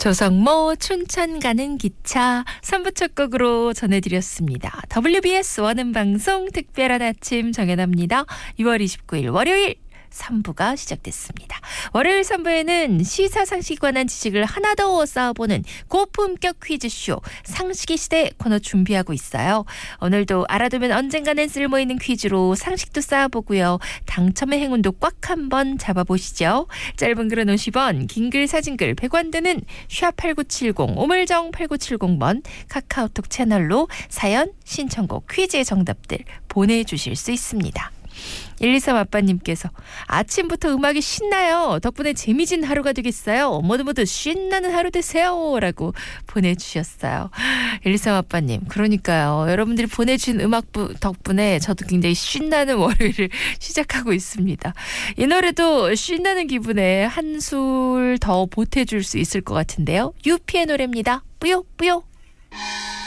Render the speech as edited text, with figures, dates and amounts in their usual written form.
조성모 춘천 가는 기차 3부 첫 곡으로 전해드렸습니다. WBS 원음방송 특별한 아침 정연합니다. 2월 29일 월요일 3부가 시작됐습니다. 월요일 3부에는 시사상식에 관한 지식을 하나 더 쌓아보는 고품격 퀴즈쇼 상식의 시대 코너 준비하고 있어요. 오늘도 알아두면 언젠가는 쓸모있는 퀴즈로 상식도 쌓아보고요. 당첨의 행운도 꽉 한번 잡아보시죠. 짧은 글은 50원, 긴 글 사진글 100원 드는 샵8970 오물정 8970번 카카오톡 채널로 사연, 신청곡, 퀴즈의 정답들 보내주실 수 있습니다. 123 아빠님께서 아침부터 음악이 신나요. 덕분에 재미진 하루가 되겠어요. 모두 신나는 하루 되세요. 라고 보내주셨어요. 123 아빠님, 그러니까요. 여러분들이 보내주신 음악 덕분에 저도 굉장히 신나는 월요일을 시작하고 있습니다. 이 노래도 신나는 기분에 한술 더 보태줄 수 있을 것 같은데요. 유피의 노래입니다. 뿌요 뿌요.